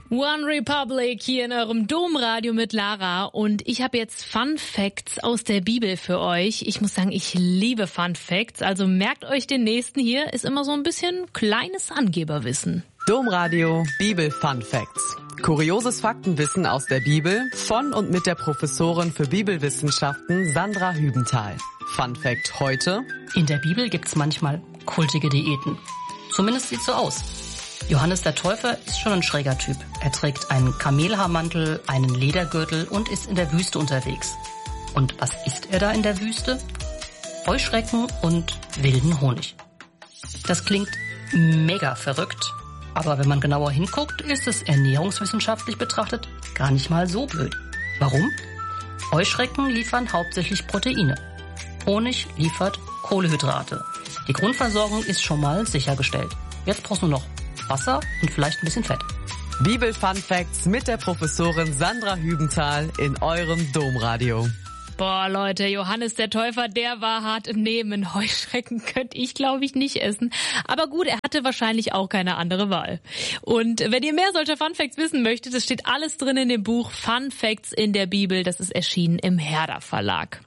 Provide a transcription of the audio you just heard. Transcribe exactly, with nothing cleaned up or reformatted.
One Republic hier in eurem Domradio mit Lara und ich habe jetzt Fun Facts aus der Bibel für euch. Ich muss sagen, ich liebe Fun Facts, also merkt euch den nächsten hier, ist immer so ein bisschen kleines Angeberwissen. Domradio Bibel Fun Facts. Kurioses Faktenwissen aus der Bibel von und mit der Professorin für Bibelwissenschaften Sandra Hübenthal. Fun Fact heute: In der Bibel gibt's manchmal kultige Diäten. Zumindest sieht's so aus. Johannes der Täufer ist schon ein schräger Typ. Er trägt einen Kamelhaarmantel, einen Ledergürtel und ist in der Wüste unterwegs. Und was isst er da in der Wüste? Heuschrecken und wilden Honig. Das klingt mega verrückt, aber wenn man genauer hinguckt, ist es ernährungswissenschaftlich betrachtet gar nicht mal so blöd. Warum? Heuschrecken liefern hauptsächlich Proteine. Honig liefert Kohlenhydrate. Die Grundversorgung ist schon mal sichergestellt. Jetzt brauchst du noch Wasser und vielleicht ein bisschen Fett. Bibel Fun Facts mit der Professorin Sandra Hübenthal in eurem Domradio. Boah, Leute, Johannes der Täufer, der war hart im Nehmen. Heuschrecken könnte ich, glaube ich, nicht essen. Aber gut, er hatte wahrscheinlich auch keine andere Wahl. Und wenn ihr mehr solcher Fun Facts wissen möchtet, es steht alles drin in dem Buch Fun Facts in der Bibel. Das ist erschienen im Herder Verlag.